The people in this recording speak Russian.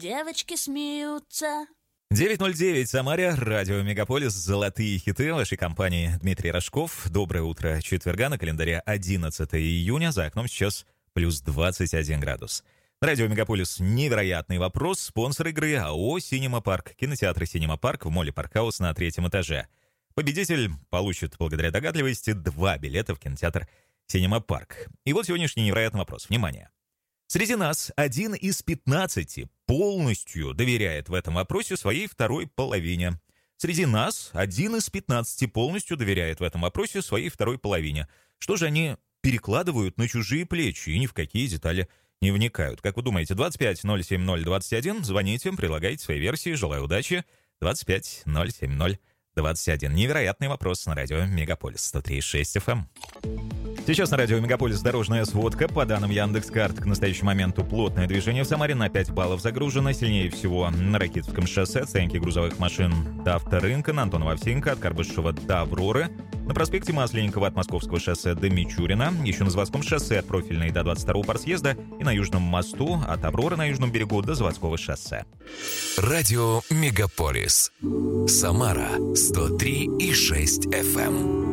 девочки смеются. 9:09, Самаре, радио «Мегаполис», золотые хиты вашей компании. Дмитрий Рожков. Доброе утро четверга, на календаре 11 июня, за окном сейчас плюс 21 градус. Радио «Мегаполис» невероятный вопрос. Спонсор игры АО «Синема Парк». Кинотеатр «Синема Парк» в моле «Паркхаус» на 3-м этаже. Победитель получит, благодаря догадливости, 2 билета в кинотеатр «Синема Парк». И вот сегодняшний невероятный вопрос. Внимание! Среди нас 1 из 15 полностью доверяет в этом вопросе своей второй половине. Среди нас 1 из 15 полностью доверяет в этом вопросе своей второй половине. Что же они перекладывают на чужие плечи и ни в какие детали не вникают? Как вы думаете, 25-070-21, звоните, предлагайте свои версии, желаю удачи. 25-070-21. Невероятный вопрос на радио «Мегаполис» 103.6 FM. Сейчас на радио «Мегаполис» дорожная сводка. По данным Яндекс.Карт, к настоящему моменту плотное движение в Самаре на 5 баллов загружено. Сильнее всего на Ракитовском шоссе от стоянки грузовых машин до Авторынка, на Антонова Овсинка, от Карбышева до Авроры. На проспекте Масленникова от Московского шоссе до Мичурина. Еще на Заводском шоссе от Профильной до 22-го парсъезда. И на Южном мосту от Авроры на Южном берегу до Заводского шоссе. Радио «Мегаполис». Самара 103,6 FM.